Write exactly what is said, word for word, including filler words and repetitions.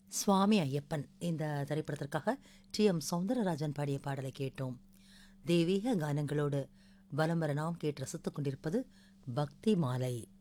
சுவாமி ஐயப்பன் இந்த திரைப்படத்திற்காக D M Soundararajan பாடிய பாடலை கேட்டோம். தெய்வீக கானங்களோடு வலம் வர நாம் கேட்டு ரசித்துக் கொண்டிருப்பது பக்தி மாலை.